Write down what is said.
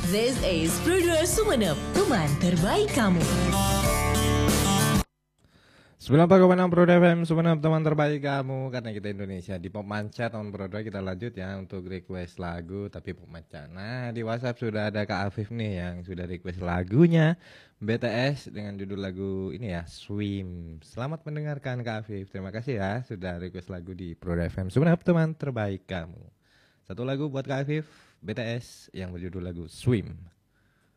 This is Prodor Sumeneb, teman terbaik kamu. 94,6 Pro FM Sumeneb, teman terbaik kamu. Karena kita Indonesia di Pop Manca tahun Pro 2, kita lanjut ya untuk request lagu tapi Pop Manca. Nah, di WhatsApp sudah ada Kak Afif nih yang sudah request lagunya BTS dengan judul lagu ini ya, Swim. Selamat mendengarkan Kak Afif. Terima kasih ya sudah request lagu di Pro FM Sumeneb, teman terbaik kamu. Satu lagu buat Kak Afif, BTS yang berjudul lagu Swim.